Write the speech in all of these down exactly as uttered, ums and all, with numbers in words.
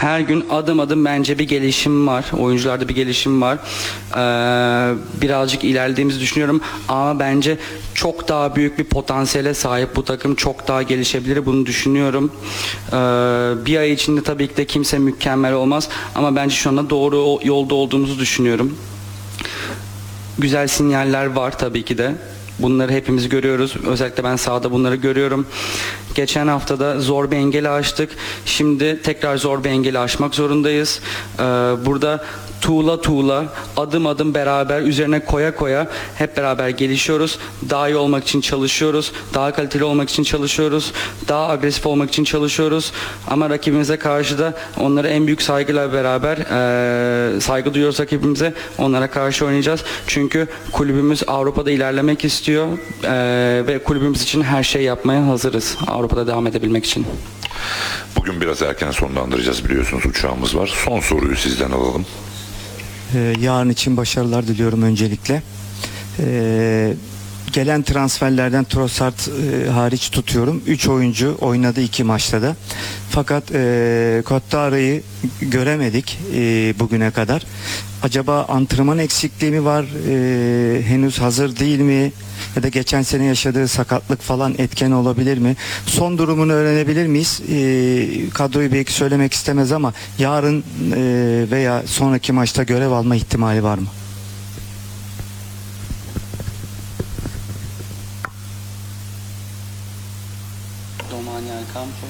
her gün adım adım bence bir gelişim var. Oyuncularda bir gelişim var. Ee, birazcık ilerlediğimizi düşünüyorum ama bence çok daha büyük bir potansiyele sahip bu takım, çok daha gelişebilir, bunu düşünüyorum. Ee, bir ay içinde tabii ki de kimse mükemmel olmaz ama bence şu anda doğru yolda olduğumuzu düşünüyorum. Güzel sinyaller var tabii ki de. Bunları hepimiz görüyoruz. Özellikle ben sahada bunları görüyorum. Geçen haftada zor bir engeli aştık. Şimdi tekrar zor bir engeli aşmak zorundayız. Ee, burada tuğla tuğla, adım adım beraber üzerine koya koya hep beraber gelişiyoruz. Daha iyi olmak için çalışıyoruz. Daha kaliteli olmak için çalışıyoruz. Daha agresif olmak için çalışıyoruz. Ama rakibimize karşı da onlara en büyük saygıyla beraber e, saygı duyuyoruz rakibimize. Onlara karşı oynayacağız. Çünkü kulübümüz Avrupa'da ilerlemek istiyor. E, ve kulübümüz için her şey yapmaya hazırız. Avrupa'da devam edebilmek için. Bugün biraz erken sonlandıracağız, biliyorsunuz uçağımız var. Son soruyu sizden alalım. Ee, yarın için başarılar diliyorum öncelikle. Ee, gelen transferlerden Trossard e, hariç tutuyorum. üç oyuncu oynadı iki maçta da. Fakat e, Kottara'yı göremedik e, bugüne kadar. Acaba antrenman eksikliği mi var? E, henüz hazır değil mi? Ya da geçen sene yaşadığı sakatlık falan etken olabilir mi? Son durumunu öğrenebilir miyiz? E, kadroyu belki söylemek istemez ama yarın e, veya sonraki maçta görev alma ihtimali var mı? Domani al campo.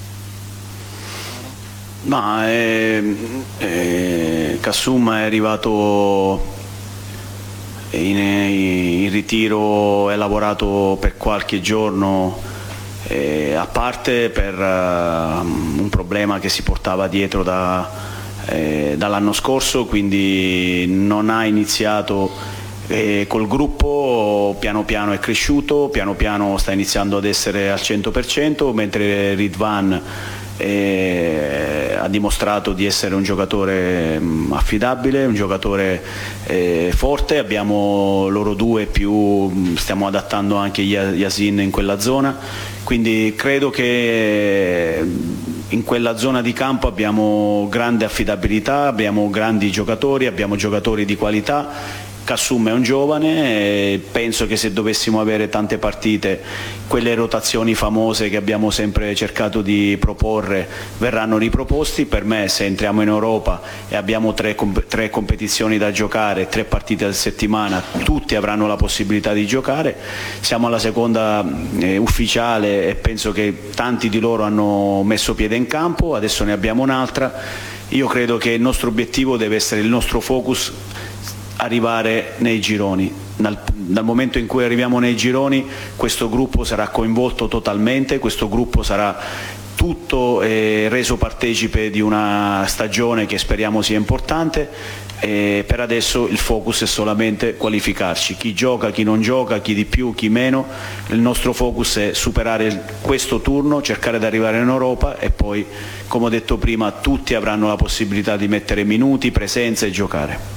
Ma eh, eh, Kasum è arrivato in, in ritiro, è lavorato per qualche giorno eh, a parte per uh, un problema che si portava dietro da, eh, dall'anno scorso, quindi non ha iniziato eh, col gruppo, piano piano è cresciuto, piano piano sta iniziando ad essere al cento per cento, mentre Ridvan Eh, ha dimostrato di essere un giocatore mh, affidabile, un giocatore eh, forte. Abbiamo loro due più, mh, stiamo adattando anche Yasin in quella zona, quindi credo che in quella zona di campo abbiamo grande affidabilità, abbiamo grandi giocatori, abbiamo giocatori di qualità. Kasum è un giovane e penso che se dovessimo avere tante partite, quelle rotazioni famose che abbiamo sempre cercato di proporre verranno riproposti. Per me, se entriamo in Europa e abbiamo tre, tre competizioni da giocare, tre partite a settimana, tutti avranno la possibilità di giocare. Siamo alla seconda eh, ufficiale e penso che tanti di loro hanno messo piede in campo, adesso ne abbiamo un'altra. Io credo che il nostro obiettivo deve essere, il nostro focus, arrivare nei gironi. Dal, dal momento in cui arriviamo nei gironi questo gruppo sarà coinvolto totalmente, questo gruppo sarà tutto eh, reso partecipe di una stagione che speriamo sia importante. E per adesso il focus è solamente qualificarci, chi gioca, chi non gioca, chi di più, chi meno. Il nostro focus è superare questo turno, cercare di arrivare in Europa e poi, come ho detto prima, tutti avranno la possibilità di mettere minuti, presenza e giocare.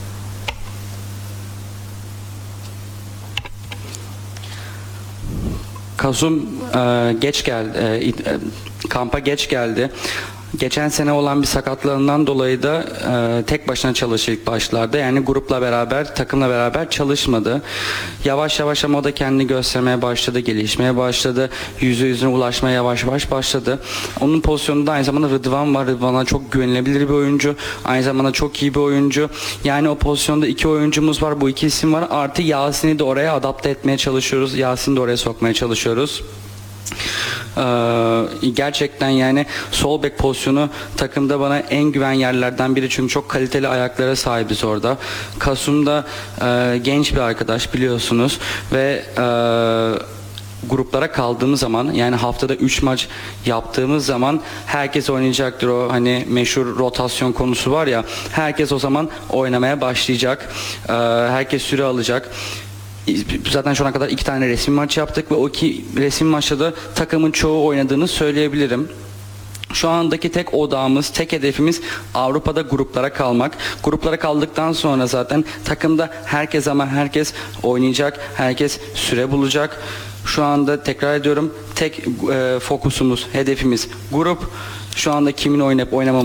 Kasum e, geç geldi, e, e, kampa geç geldi. Geçen sene olan bir sakatlığından dolayı da e, tek başına çalıştı ilk başlarda. Yani grupla beraber, takımla beraber çalışmadı. Yavaş yavaş ama o da kendini göstermeye başladı, gelişmeye başladı. Yüzü yüzüne ulaşmaya yavaş yavaş başladı. Onun pozisyonunda aynı zamanda Rıdvan var. Rıdvan'a çok güvenilebilir bir oyuncu. Aynı zamanda çok iyi bir oyuncu. Yani o pozisyonda iki oyuncumuz var, bu iki isim var. Artı Yasin'i de oraya adapte etmeye çalışıyoruz. Yasin'i de oraya sokmaya çalışıyoruz. Ee, gerçekten yani sol bek pozisyonu takımda bana en güven yerlerden biri, çünkü çok kaliteli ayaklara sahibiz orada. Kasum da e, genç bir arkadaş biliyorsunuz ve e, gruplara kaldığımız zaman, yani haftada üç maç yaptığımız zaman herkes oynayacaktır. O hani meşhur rotasyon konusu var ya, herkes o zaman oynamaya başlayacak. Ee, herkes süre alacak. Zaten şu ana kadar iki tane resmi maç yaptık ve o iki resmi maçta da takımın çoğu oynadığını söyleyebilirim. Şu andaki tek odağımız, tek hedefimiz Avrupa'da gruplara kalmak. Gruplara kaldıktan sonra zaten takımda herkes ama herkes oynayacak, herkes süre bulacak. Şu anda tekrar ediyorum, tek e, fokusumuz, hedefimiz grup. Şu anda kimin oynayıp oynamamız